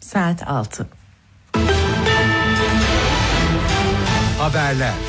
saat 6. Haberler.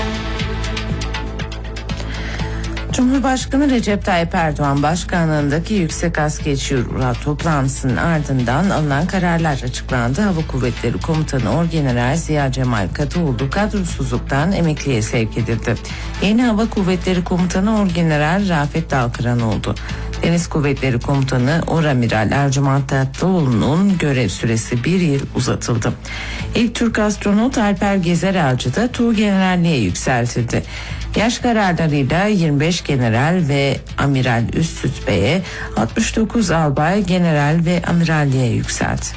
Cumhurbaşkanı Recep Tayyip Erdoğan başkanlığındaki Yüksek Askeri Şura toplantısının ardından alınan kararlar açıklandı. Hava Kuvvetleri Komutanı Orgeneral Ziya Cemal Katıoğlu kadrosuzluktan emekliye sevk edildi. Yeni Hava Kuvvetleri Komutanı Orgeneral Rafet Dalkıran oldu. Deniz Kuvvetleri Komutanı Oramiral Ercüment Tatlıoğlu'nun görev süresi 1 yıl uzatıldı. İlk Türk astronot Alper Gezer da Tuğgeneralliğe yükseltildi. Yaş kararlarıyla 25 general ve amiral üst rütbeye, 69 albay, general ve amiralliğe yükseldi.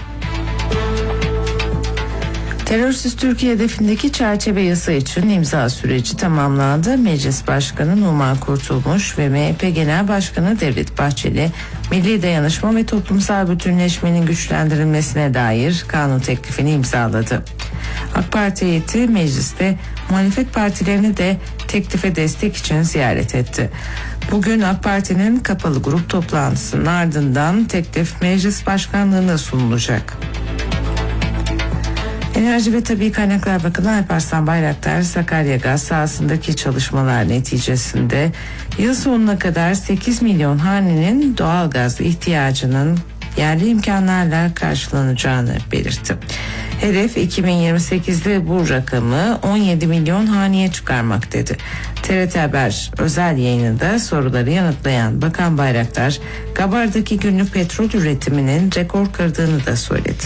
Terörsüz Türkiye hedefindeki çerçeve yasa için imza süreci tamamlandı. Meclis Başkanı Numan Kurtulmuş ve MHP Genel Başkanı Devlet Bahçeli, milli dayanışma ve toplumsal bütünleşmenin güçlendirilmesine dair kanun teklifini imzaladı. AK Parti heyeti mecliste muhalefet partilerini de teklife destek için ziyaret etti. Bugün AK Parti'nin kapalı grup toplantısının ardından teklif meclis başkanlığına sunulacak. Enerji ve Tabii Kaynaklar Bakanı Alparslan Bayraktar, Sakarya Gaz sahasındaki çalışmalar neticesinde yıl sonuna kadar 8 milyon hanenin doğal gaz ihtiyacının yerli imkanlarla karşılanacağını belirtti. Hedef 2028'de bu rakamı 17 milyon haneye çıkarmak dedi. TRT Haber özel yayınında soruları yanıtlayan Bakan Bayraktar, Gabar'daki günlük petrol üretiminin rekor kırdığını da söyledi.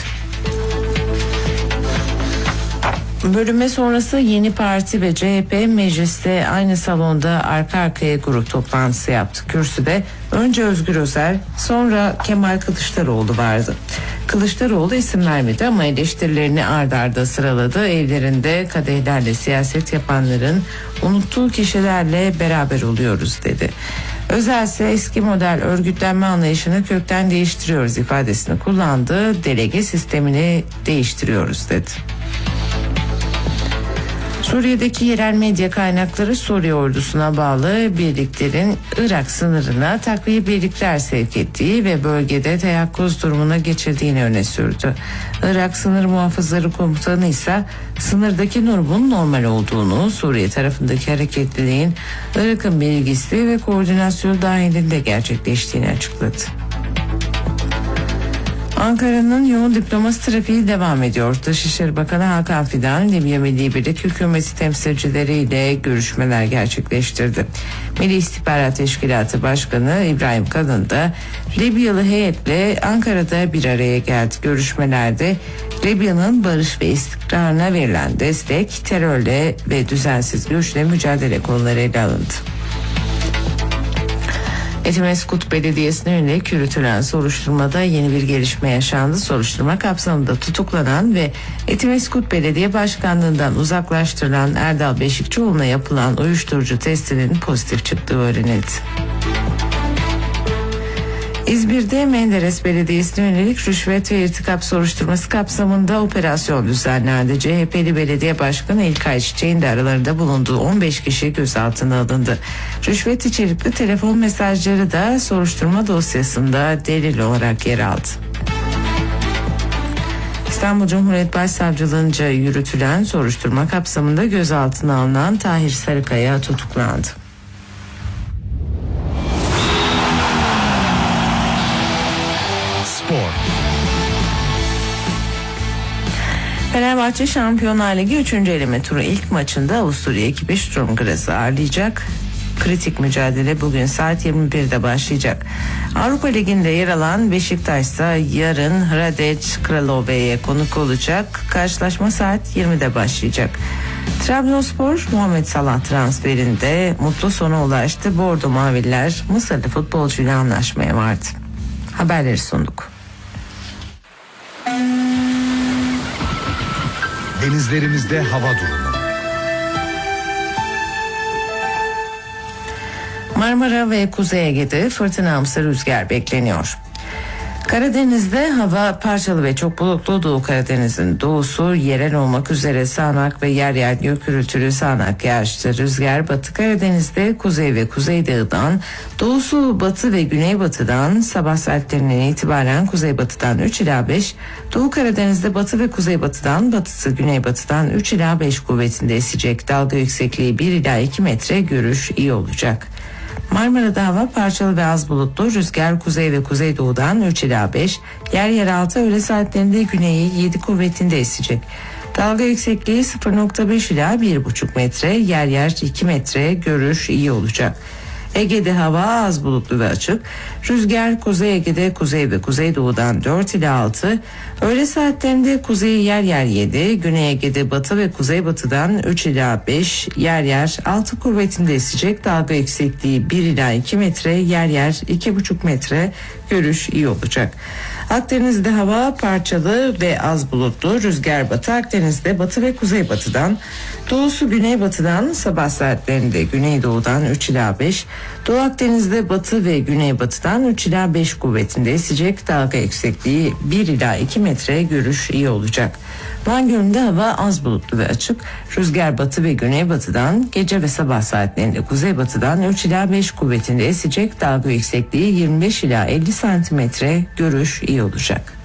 Bölünme sonrası Yeni Parti ve CHP mecliste aynı salonda arka arkaya grup toplantısı yaptı. Kürsüde önce Özgür Özel, sonra Kemal Kılıçdaroğlu vardı. Kılıçdaroğlu isim vermedi ama eleştirilerini ard arda sıraladı. Evlerinde kadehlerle siyaset yapanların unuttuğu kişilerle beraber oluyoruz dedi. Özel ise eski model örgütlenme anlayışını kökten değiştiriyoruz ifadesini kullandı. Delege sistemini değiştiriyoruz dedi. Suriye'deki yerel medya kaynakları Suriye ordusuna bağlı birliklerin Irak sınırına takviye birlikler sevk ettiği ve bölgede teyakkuz durumuna geçildiğini öne sürdü. Irak Sınır Muhafızları Komutanı ise sınırdaki durumun normal olduğunu, Suriye tarafındaki hareketliliğin Irak'ın bilgisi ve koordinasyonu dahilinde gerçekleştiğini açıkladı. Ankara'nın yoğun diplomasi trafiği devam ediyor. Dışişleri Bakanı Hakan Fidan, Libya Milli Birlik Hükümeti temsilcileriyle görüşmeler gerçekleştirdi. Milli İstihbarat Teşkilatı Başkanı İbrahim Kalın da Libyalı heyetle Ankara'da bir araya geldi. Görüşmelerde Libya'nın barış ve istikrarına verilen destek, terörle ve düzensiz göçle mücadele konuları ele alındı. Etimeskut Belediyesi'ne yönelik yürütülen soruşturmada yeni bir gelişme yaşandı. Soruşturma kapsamında tutuklanan ve Etimeskut Belediye Başkanlığı'ndan uzaklaştırılan Erdal Beşikçioğlu'na yapılan uyuşturucu testinin pozitif çıktığı öğrenildi. İzmir'de Menderes Belediyesi'ne yönelik rüşvet ve irtikap soruşturması kapsamında operasyon düzenlendi. CHP'li belediye başkanı İlkay Çiçek'in de aralarında bulunduğu 15 kişi gözaltına alındı. Rüşvet içerikli telefon mesajları da soruşturma dosyasında delil olarak yer aldı. İstanbul Cumhuriyet Başsavcılığınca yürütülen soruşturma kapsamında gözaltına alınan Tahir Sarıkaya tutuklandı. Fenerbahçe Şampiyonlar Ligi 3. eleme turu ilk maçında Avusturya ekibi Sturm Graz'ı ağırlayacak. Kritik mücadele bugün saat 21'de başlayacak. Avrupa Ligi'nde yer alan Beşiktaş ise yarın Hradec Kralove'ye konuk olacak. Karşılaşma saat 20'de başlayacak. Trabzonspor Muhammed Salah transferinde mutlu sona ulaştı. Bordo Maviller Mısırlı futbolcuyla anlaşmaya vardı. Haberleri sunduk. Denizlerimizde hava durumu. Marmara ve Kuzey Ege'de fırtınamsı rüzgar bekleniyor. Karadeniz'de hava parçalı ve çok bulutlu. Doğu Karadeniz'in doğusu yerel olmak üzere sağanak ve yer yer gök gürültülü sağanak yağışlı rüzgar. Batı Karadeniz'de kuzey ve kuzeydoğudan, doğusu batı ve güneybatıdan, sabah saatlerinden itibaren kuzeybatıdan 3 ila 5, Doğu Karadeniz'de batı ve kuzeybatıdan, batısı güneybatıdan 3 ila 5 kuvvetinde esecek. Dalga yüksekliği 1 ila 2 metre, görüş iyi olacak. Marmara'da hava parçalı ve az bulutlu. Rüzgar kuzey ve kuzeydoğudan 3 ila 5. Yer yer altı öğle saatlerinde güneyi 7 kuvvetinde esecek. Dalga yüksekliği 0.5 ila 1.5 metre. Yer yer 2 metre. Görüş iyi olacak. Ege'de hava az bulutlu ve açık. Rüzgar Kuzey Ege'de kuzey ve kuzeydoğudan 4 ila 6. Öğle saatlerinde kuzeyi yer yer 7. Güney Ege'de batı ve kuzeybatıdan 3 ila 5. Yer yer 6 kuvvetinde esecek. Dalga yüksekliği 1 ila 2 metre. Yer yer 2,5 metre. Görüş iyi olacak. Akdeniz'de hava parçalı ve az bulutlu. Rüzgar Batı Akdeniz'de batı ve kuzeybatıdan, doğusu güneybatıdan, sabah saatlerinde güneydoğudan 3 ila 5. Doğu Akdeniz'de batı ve güneybatıdan 3 ila 5 kuvvetinde esecek. Dalga yüksekliği 1 ila 2 metre. Görüş iyi olacak. Van Gölü'nde hava az bulutlu ve açık. Rüzgar batı ve güneybatıdan, gece ve sabah saatlerinde kuzeybatıdan 3 ila 5 kuvvetinde esecek. Dalga yüksekliği 25 ila 50 santimetre. Görüş iyi olacak.